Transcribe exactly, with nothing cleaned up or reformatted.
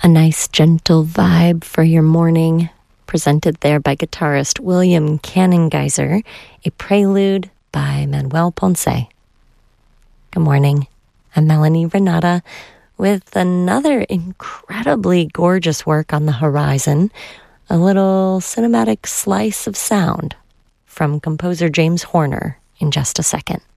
A nice gentle vibe for your morning, presented there by guitarist William Cannon-Geiser, a prelude by Manuel Ponce. Good morning. I'm Melanie Renata with another incredibly gorgeous work on the horizon, a little cinematic slice of sound from composer James Horner in just a second.